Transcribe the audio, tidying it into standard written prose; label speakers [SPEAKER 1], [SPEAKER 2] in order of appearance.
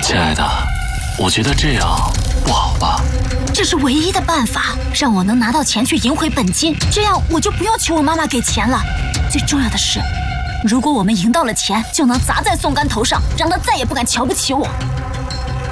[SPEAKER 1] 亲爱的，我觉得这样不好吧？
[SPEAKER 2] 这是唯一的办法，让我能拿到钱去赢回本金，这样我就不要求我妈妈给钱了。最重要的是，如果我们赢到了钱，就能砸在宋干头上，让他再也不敢瞧不起我。